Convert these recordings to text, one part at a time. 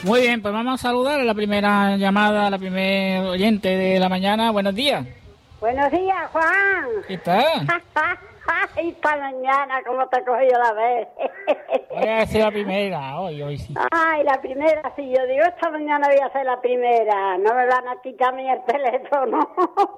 Muy bien, pues vamos a saludar a la primera llamada, a la primera oyente de la mañana. Buenos días. Buenos días, Juan. ¿Qué tal? Ay, esta mañana, ¿cómo te cogí la vez? Voy a ser la primera, hoy sí. Ay, la primera, sí, yo digo, esta mañana voy a ser la primera. No me van a quitar ni el teléfono.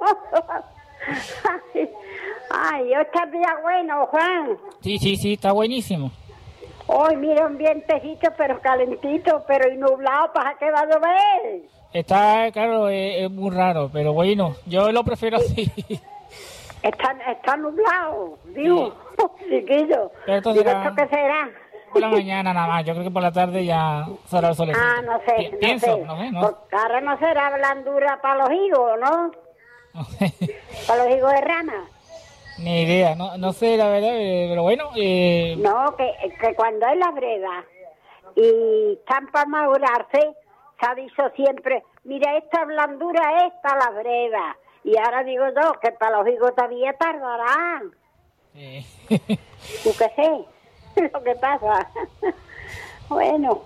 Ay, hoy está el día bueno, Juan. Sí, está buenísimo. Hoy, mira, un vientecito, pero calentito, pero y nublado, ¿para qué va a llover? Está, claro, es muy raro, pero bueno, yo lo prefiero así. Está nublado, digo, chiquillo. ¿Esto qué será? Por la mañana nada más, yo creo que por la tarde ya será el solecito. Ah, no sé, Pienso, no sé. No sé. Porque ahora no será blandura para los higos, ¿no? Para los higos de rama. Ni idea, no sé la verdad, pero bueno. No, que cuando es la breva y están para madurarse, se ha dicho siempre, mira, esta blandura es para la breva. Y ahora digo yo que para los higos todavía tardarán. ¿Tú qué sé? Lo que pasa. Bueno,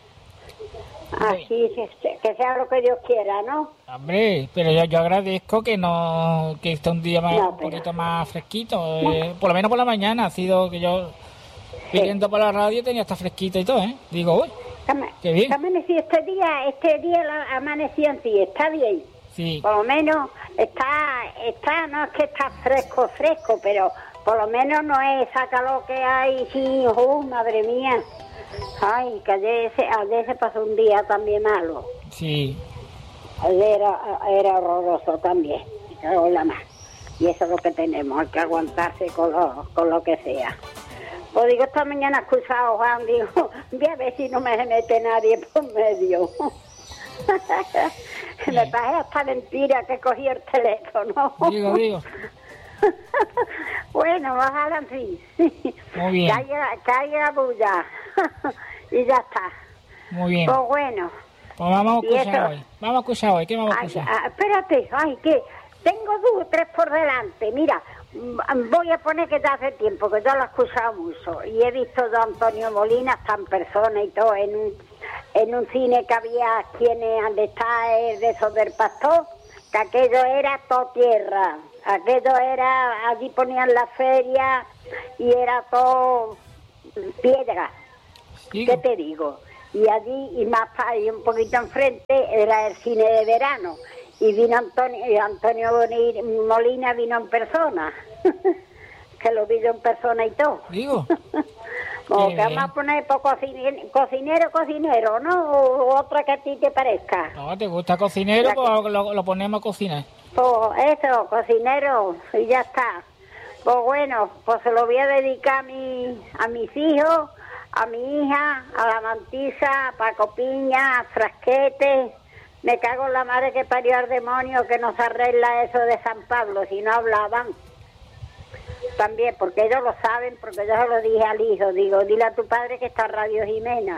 así que sea lo que Dios quiera, ¿no? Hombre, pero yo agradezco que esté un día un poquito más fresquito. Por lo menos por la mañana ha sido que yo viniendo por la radio tenía hasta fresquito y todo, ¿eh? Digo, uy, qué bien. Amaneció este día amaneció en sí, está bien. Sí. Por lo menos está, no es que está fresco, pero por lo menos no es esa calor que hay, sí, madre mía. Ay, que ayer se pasó un día también malo. Sí. Ayer era horroroso también, me cago en la más. Y eso es lo que tenemos, hay que aguantarse con lo que sea. Pues digo, esta mañana he escuchado, Juan, digo, voy a ver si no me mete nadie por medio. Me parece hasta mentira que cogí el teléfono. Digo. Bueno, ojalá en fin. Muy bien. Que haya bulla. Y ya está. Muy bien. Pues bueno. Pues vamos a escuchar hoy. ¿Qué vamos a escuchar? Espérate, que tengo 2 o 3 por delante. Mira, voy a poner que ya hace tiempo, que yo lo he escuchado mucho. Y he visto a Antonio Molina, hasta en persona y todo, en un cine que había aquí donde está de esos del Pastor, que aquello era todo tierra. Aquello era, allí ponían la feria y era todo piedra. ¿Qué te digo? Y allí, y más para ahí un poquito enfrente, era el cine de verano. Y vino Antonio Molina vino en persona. Que lo vi yo en persona y todo. Digo. O que vamos a poner por cocinero, ¿no? O otra que a ti te parezca. No, ¿te gusta cocinero? Pues lo ponemos a cocinar. Pues eso, cocinero, y ya está. Pues bueno, pues se lo voy a dedicar a mis hijos, a mi hija, a la Mantisa, a Paco Piña, a Frasquete. Me cago en la madre que parió al demonio que nos arregla eso de San Pablo, si no hablaban. También, porque ellos lo saben, porque yo se lo dije al hijo, digo, dile a tu padre que está Radio Jimena.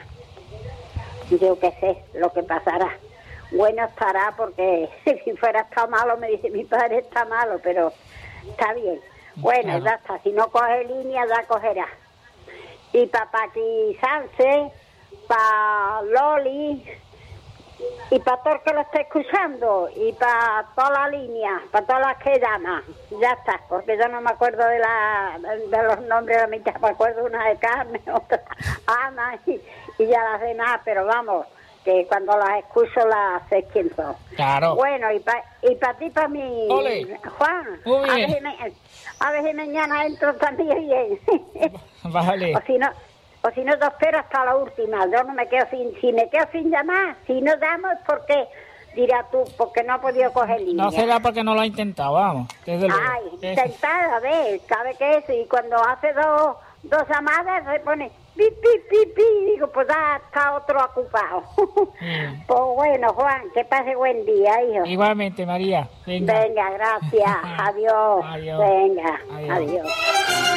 Yo qué sé, lo que pasará. Bueno estará, porque si fuera está malo, me dice mi padre está malo, pero está bien. Bueno, ya está, si no coge línea, ya cogerá. Y para Paqui Sánchez, para Loli, y para todo el que lo esté escuchando, y para toda la línea, para todas las que llaman, ya está, porque yo no me acuerdo de los nombres, la mitad me acuerdo una de Carmen, otra Ana, y ya las demás, pero vamos, que cuando las escucho las sé quién son. Claro. Bueno, y para ti, para mí, Ole. Juan, Muy bien. a ver si mañana entro también bien. Vale. O si no, yo espero hasta la última. Yo no me quedo si me quedo sin llamar. Si no llamo es porque, dirás tú, porque no he podido coger línea. No será porque no lo ha intentado, vamos. Ay, intentar, a ver, ¿sabe qué es? Y cuando hace dos llamadas se pone pi, pi, pi, pi. Digo, pues ya está otro ocupado. Pues bueno, Juan, que pase buen día, hijo. Igualmente, María. Venga, gracias. Adiós. Adiós. Venga, Adiós. adiós.